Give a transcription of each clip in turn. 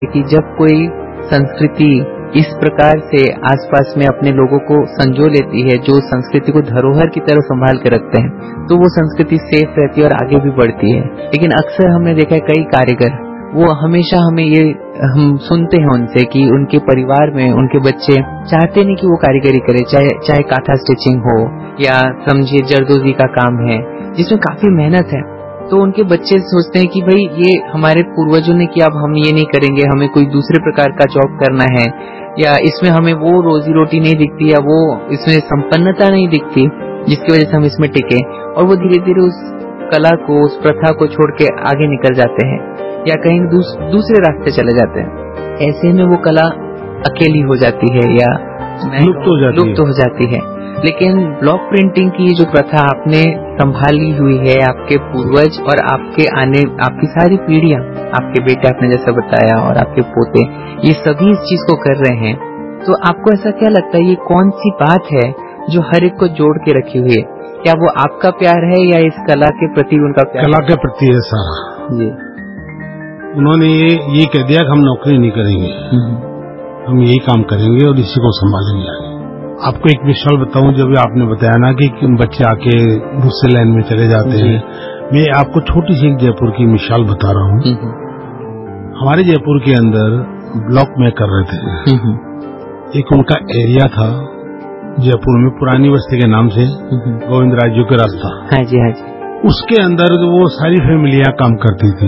कि जब कोई संस्कृति इस प्रकार से आसपास में अपने लोगों को संजो लेती है, जो संस्कृति को धरोहर की तरह संभाल के रखते हैं, तो वो संस्कृति सेफ रहती है और आगे भी बढ़ती है। लेकिन अक्सर हमने देखा है कई कारीगर, वो हमेशा हम सुनते हैं उनसे कि उनके परिवार में उनके बच्चे चाहते नहीं कि वो कारीगरी करे, चाहे काथा स्टिचिंग हो या समझिए जरदोजी का काम है जिसमें काफी मेहनत है। तो उनके बच्चे सोचते हैं कि भाई ये हमारे पूर्वजों ने किया, अब हम ये नहीं करेंगे, हमें कोई दूसरे प्रकार का जॉब करना है, या इसमें हमें वो रोजी रोटी नहीं दिखती, या वो इसमें संपन्नता नहीं दिखती जिसकी वजह से हम इसमें टिके, और वो धीरे धीरे उस कला को, उस प्रथा को छोड़ के आगे निकल जाते हैं या कहीं दूसरे रास्ते चले जाते हैं। ऐसे में वो कला अकेली हो जाती है या लुप्त हो जाती है। लेकिन ब्लॉक प्रिंटिंग की जो प्रथा आपने संभाली हुई है, आपके पूर्वज और आपकी सारी पीढ़ियां, आपके बेटे आपने जैसा बताया और आपके पोते, ये सभी इस चीज को कर रहे हैं। तो आपको ऐसा क्या लगता है, ये कौन सी बात है जो हर एक को जोड़ के रखी हुई है? क्या वो आपका प्यार है या इस कला के प्रति उनका प्यार? कला के प्रति है सारा जी। उन्होंने ये कह दिया कि हम नौकरी नहीं करेंगे, हम यही काम करेंगे और इसी को संभालेंगे आगे। आपको एक मिसाल बताऊं, जब आपने बताया ना कि बच्चे आके दूसरे लाइन में चले जाते हैं, मैं आपको छोटी सी एक जयपुर की मिसाल बता रहा हूं। हमारे जयपुर के अंदर ब्लॉक में कर रहे थे, एक उनका एरिया था जयपुर में पुरानी बस्ती के नाम से, गोविंद राजू के रास्ता। हाँ जी, हाँ जी। उसके अंदर वो सारी फैमिलियां काम करती थी।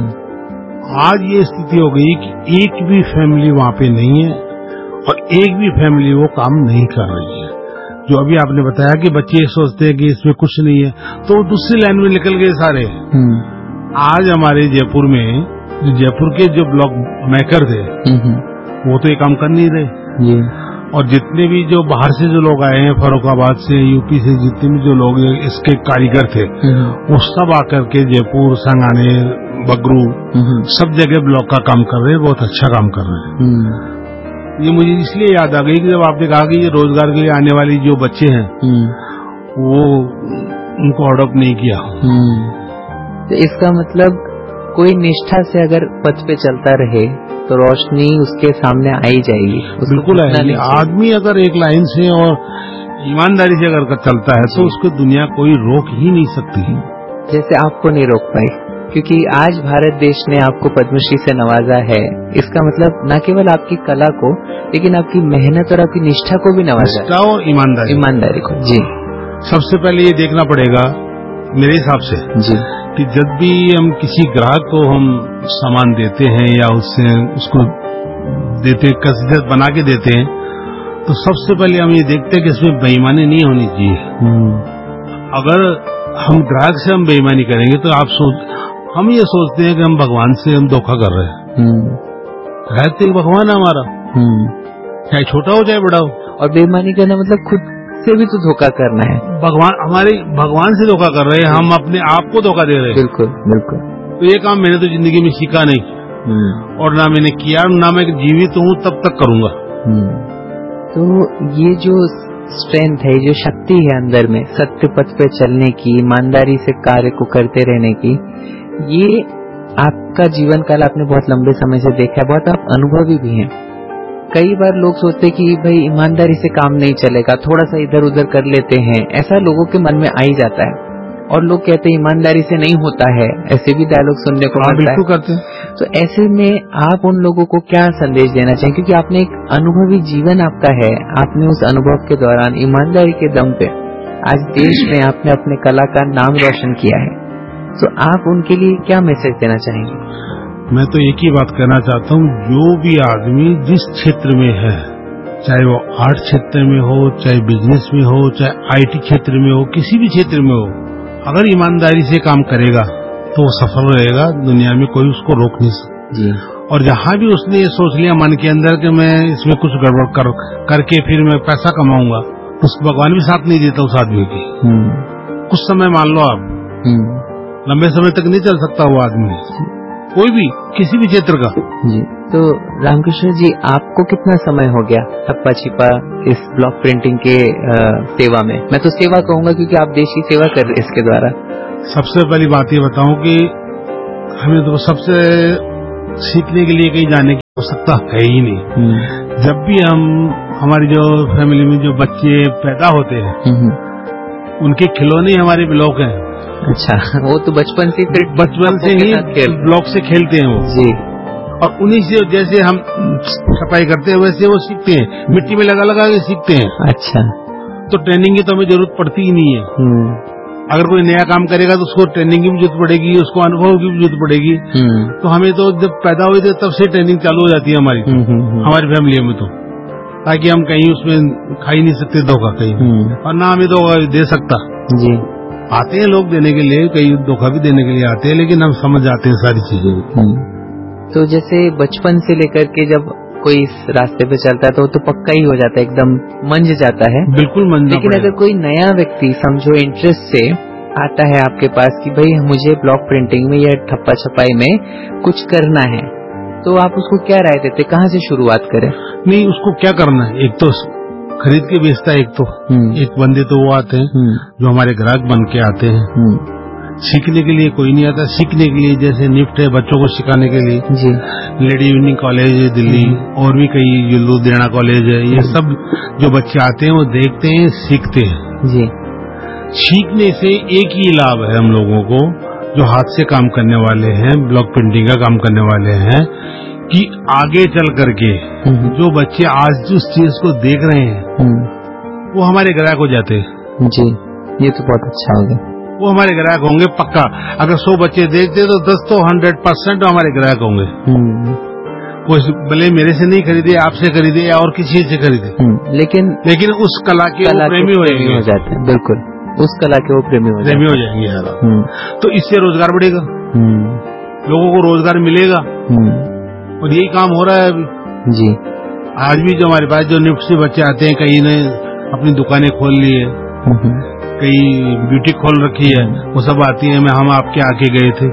आज ये स्थिति हो गई कि एक भी फैमिली वहां पे नहीं है और एक भी फैमिली वो काम नहीं कर रही है। जो अभी आपने बताया कि बच्चे सोचते हैं कि इसमें कुछ नहीं है, तो दूसरी लाइन में निकल गए सारे। आज हमारे जयपुर में जयपुर के जो ब्लॉक मेकर थे वो तो ये काम कर नहीं रहे, और जितने भी जो बाहर से जो लोग आए हैं, फर्रुखाबाद से, यूपी से, जितने भी जो लोग इसके कारीगर थे, वो सब आकर के जयपुर, संगाने, बगरू, सब जगह ब्लॉक का काम कर रहे हैं, बहुत अच्छा काम कर रहे हैं। ये मुझे इसलिए याद आ गई कि जब आपने कहा कि ये रोजगार के लिए आने वाली जो बच्चे हैं वो उनको अडॉप्ट नहीं किया। तो इसका मतलब कोई निष्ठा से अगर पथ पे चलता रहे तो रोशनी उसके सामने आ ही जाएगी। बिल्कुल आएगी। आदमी अगर एक लाइन से और ईमानदारी से अगर चलता है तो उसको दुनिया कोई रोक ही नहीं सकती। जैसे आपको नहीं रोक पाई, क्योंकि आज भारत देश ने आपको पद्मश्री से नवाजा है। इसका मतलब न केवल आपकी कला को, लेकिन आपकी मेहनत और आपकी निष्ठा को भी नवाजा, निष्ठा और ईमानदारी को। जी। सबसे पहले ये देखना पड़ेगा मेरे हिसाब से जी कि जब भी हम किसी ग्राहक को हम सामान देते हैं या उसको देते, कसरत बना के देते हैं, तो सबसे पहले हम ये देखते हैं कि इसमें बेईमानी नहीं होनी चाहिए। अगर हम ग्राहक से हम बेईमानी करेंगे तो हम ये सोचते हैं कि हम भगवान से हम धोखा कर रहे हैं। ग्राहक तो एक भगवान है हमारा, चाहे छोटा हो चाहे बड़ा हो। और बेईमानी करना मतलब खुद से भी तो धोखा करना है। भगवान से धोखा कर रहे हैं, हम अपने आप को धोखा दे रहे हैं। बिल्कुल बिल्कुल। तो ये काम मैंने तो जिंदगी में सीखा नहीं और ना मैंने किया, ना मैं जीवित हूँ तब तक करूंगा। तो ये जो स्ट्रेंथ है, जो शक्ति है अंदर में, सत्य पथ पे चलने की, ईमानदारी से कार्य को करते रहने की, ये आपका जीवन काल आपने बहुत लंबे समय से देखा है, बहुत आप अनुभवी भी हैं। कई बार लोग सोचते कि भाई ईमानदारी से काम नहीं चलेगा, थोड़ा सा इधर उधर कर लेते हैं, ऐसा लोगों के मन में आ ही जाता है। और लोग कहते हैं ईमानदारी से नहीं होता है, ऐसे भी डायलॉग सुनने को मिलता है। करते हैं। तो ऐसे में आप उन लोगों को क्या संदेश देना चाहिए, क्योंकि आपने एक अनुभवी जीवन आपका है, आपने उस अनुभव के दौरान ईमानदारी के दम पे आज देश में आपने अपने कला का नाम रोशन किया है, तो आप उनके लिए क्या मैसेज देना चाहेंगे? मैं तो एक ही बात कहना चाहता हूँ, जो भी आदमी जिस क्षेत्र में है, चाहे वो आर्ट क्षेत्र में हो, चाहे बिजनेस में हो, चाहे आईटी क्षेत्र में हो, किसी भी क्षेत्र में हो, अगर ईमानदारी से काम करेगा तो वो सफल रहेगा, दुनिया में कोई उसको रोक नहीं सकता। और जहां भी उसने ये सोच लिया मन के अंदर कि मैं इसमें कुछ गड़बड़ करके फिर मैं पैसा कमाऊंगा, तो उस भगवान भी साथ नहीं देता उस आदमी की। कुछ समय मान लो आप, लंबे समय तक नहीं चल सकता वो आदमी, कोई भी किसी भी क्षेत्र का। जी। तो रामकृष्ण जी, आपको कितना समय हो गया ठप्पा छिपा इस ब्लॉक प्रिंटिंग के सेवा में? मैं तो सेवा कहूंगा क्योंकि आप देश की सेवा कर रहे हैं इसके द्वारा। सबसे पहली बात ये बताऊं कि हमें तो सबसे सीखने के लिए कहीं जाने सकता है ही नहीं। जब भी हमारी जो फैमिली में जो बच्चे पैदा होते हैं उनके खिलौने हमारे ब्लॉक हैं। अच्छा, वो तो बचपन से ही ब्लॉक से खेलते हैं वो जी। और उन्हीं से जैसे हम सफाई करते हैं वैसे वो सीखते हैं, मिट्टी में लगा लगा के सीखते हैं। अच्छा, तो ट्रेनिंग की तो हमें जरूरत पड़ती ही नहीं है। अगर कोई नया काम करेगा तो उसको ट्रेनिंग की भी जरूरत पड़ेगी, उसको अनुभव की भी जरूरत पड़ेगी। तो हमें तो जब पैदा हुए थे तब से ट्रेनिंग चालू हो जाती है हमारी फैमिली में, तो ताकि हम कहीं उसमें खा ही नहीं सकते धोखा कहीं, और ना हमें धोखा दे सकता जी। आते हैं लोग देने के लिए, कई धोखा भी देने के लिए आते हैं, लेकिन हम समझ जाते हैं सारी चीजें। तो जैसे बचपन से लेकर के जब कोई इस रास्ते पे चलता है तो तो पक्का ही हो जाता है, एकदम मंझ जाता है। बिल्कुल मंझ। लेकिन अगर कोई नया व्यक्ति समझो इंटरेस्ट से आता है आपके पास कि भाई मुझे ब्लॉक प्रिंटिंग में या ठप्पा छपाई में कुछ करना है, तो आप उसको क्या राय देते, कहाँ से शुरुआत करें? नहीं, उसको क्या करना है, एक तो खरीद के बेचता है, एक बंदे तो वो आते हैं जो हमारे ग्राहक बन के आते हैं। सीखने के लिए कोई नहीं आता, सीखने के लिए जैसे निफ्ट है बच्चों को सिखाने के लिए जी। लेडी यूनिक कॉलेज है दिल्ली, और भी कई लुधियाना कॉलेज है, ये सब जो बच्चे आते हैं वो देखते हैं, सीखते हैं जी। सीखने से एक ही लाभ है हम लोगों को, जो हाथ से काम करने वाले हैं, ब्लॉक प्रिंटिंग का काम करने वाले हैं, कि आगे चल करके जो बच्चे आज जिस चीज को देख रहे हैं वो हमारे ग्राहक हो जाते हैं जी। ये तो बहुत अच्छा हो गया, वो हमारे ग्राहक होंगे पक्का। अगर 100 बच्चे देखते तो 10 तो 100% हमारे ग्राहक होंगे। कोई भले मेरे से नहीं खरीदे, आपसे खरीदे या और किसी से खरीदे, लेकिन उस कला के वो प्रेमी हो जाते हैं। बिल्कुल, उस कला के वो प्रेमी हो जाएंगे यार। तो इससे रोजगार बढ़ेगा, लोगों को रोजगार मिलेगा, और यही काम हो रहा है अभी जी। आज भी जो हमारे पास जो निफ्ट से बच्चे आते हैं, कई ने अपनी दुकानें खोल ली है, कई ब्यूटी खोल रखी है, वो सब आती है, हम आपके आके गए थे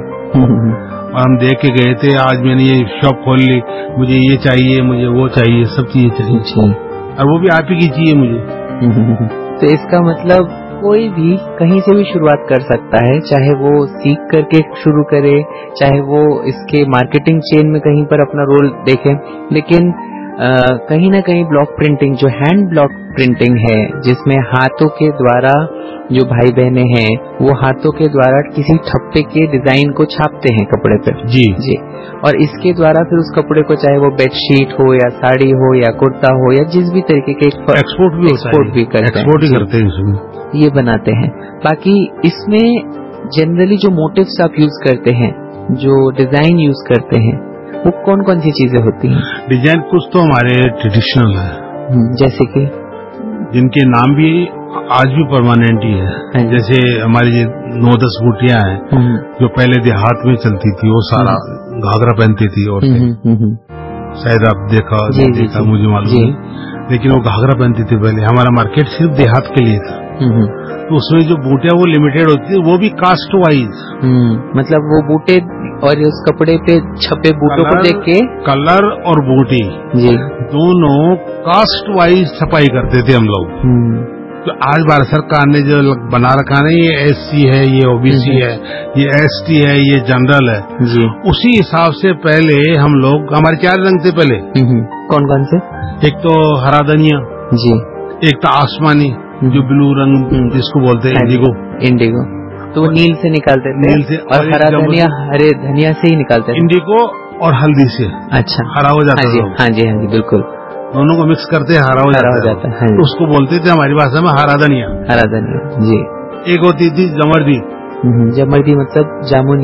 और हम देख के गए थे, आज मैंने ये शॉप खोल ली, मुझे ये चाहिए, मुझे वो चाहिए, सब चीजें चाहिए, और वो भी आप ही की चाहिए मुझे। तो इसका मतलब कोई भी कहीं से भी शुरुआत कर सकता है, चाहे वो सीख करके शुरू करे, चाहे वो इसके मार्केटिंग चेन में कहीं पर अपना रोल देखे, लेकिन कहीं ना कहीं ब्लॉक प्रिंटिंग जो हैंड ब्लॉक प्रिंटिंग है, जिसमें हाथों के द्वारा जो भाई बहनें हैं वो हाथों के द्वारा किसी ठप्पे के डिजाइन को छापते हैं कपड़े पे जी जी, और इसके द्वारा फिर उस कपड़े को चाहे वो बेडशीट हो या साड़ी हो या कुर्ता हो या जिस भी तरीके के एक्सपोर्ट भी करते हैं इसमें, ये बनाते हैं। बाकी इसमें जनरली जो मोटिव्स आप यूज करते हैं, जो डिजाइन यूज करते हैं, वो कौन कौन सी चीजें होती हैं? डिजाइन कुछ तो हमारे ट्रेडिशनल है, जैसे कि जिनके नाम भी आज भी परमानेंट ही है, जैसे हमारी 9-10 बूटियां हैं जो पहले देहात में चलती थी, वो सारा घाघरा पहनती थी औरतें, शायद आप देखा मुझे मालूम नहीं, लेकिन वो घाघरा पहनती थी पहले। हमारा मार्केट सिर्फ देहात के लिए था, तो उसमें जो बूटियां वो लिमिटेड होती है, वो भी कास्ट वाइज, मतलब वो बूटे और उस कपड़े पे छपे बूटों को देख के कलर और बूटी जी दोनों कास्ट वाइज छपाई करते थे हम लोग। तो आज भारत सरकार ने जो बना रखा है, ये SC है, ये OBC है, ये ST है, ये जनरल है जी, उसी हिसाब से पहले हम लोग, हमारे 4 रंग थे पहले। कौन कौन से? एक तो हरा धनिया जी, एक तो आसमानी जो ब्लू रंग जिसको बोलते हैं इंडिगो, तो वो नील से निकालते थे, नील से, और हरा धनिया हरे धनिया से ही निकालते थे, इंडिगो और हल्दी से। अच्छा, हरा हो जाता है। हाँ जी बिल्कुल, दोनों को मिक्स करते हैं, हरा हो जाता है। तो उसको बोलते थे हमारी भाषा में हरा धनिया जी। एक होती थी जमर्दी, जमर्दी मतलब जामुनी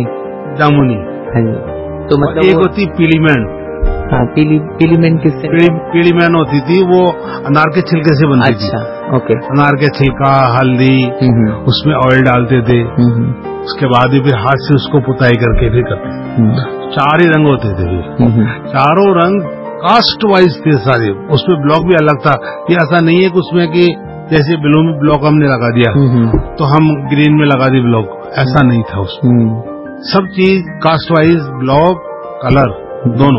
हाँ जी। तो मतलब एक होती पीलीमैन। हाँ, पीलीमैन किससे? पीलीमैन होती थी, वो अनार के छिलके से बनती थी। ओके, अनार के छिलका, हल्दी, उसमें ऑयल डालते थे, उसके बाद ही फिर हाथ से उसको पुताई करके फिर करते। 4 ही रंग होते थे, चारों रंग कास्ट वाइज थे सारे, उसमें ब्लॉक भी अलग था। ये ऐसा नहीं है कि उसमें कि जैसे ब्लू में ब्लॉक हमने लगा दिया तो हम ग्रीन में लगा दी ब्लॉक, ऐसा नहीं था उसमें। सब चीज कास्ट वाइज, ब्लॉक, कलर दोनों।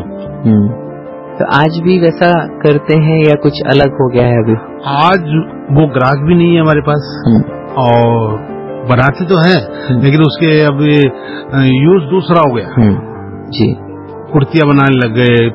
तो आज भी वैसा करते हैं या कुछ अलग हो गया है अभी? आज वो ग्राहक भी नहीं है हमारे पास, और बनाते तो हैं लेकिन उसके अब यूज दूसरा हो गया जी। कुर्तियां बनाने लग गए,